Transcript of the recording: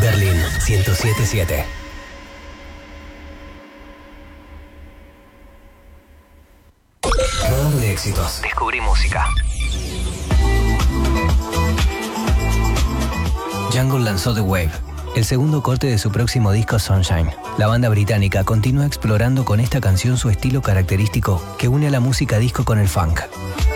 Berlín 107.7. Radar de éxitos. Descubrí música. Jungle lanzó The Wave, el segundo corte de su próximo disco Sunshine. La banda británica continúa explorando con esta canción su estilo característico que une a la música disco con el funk.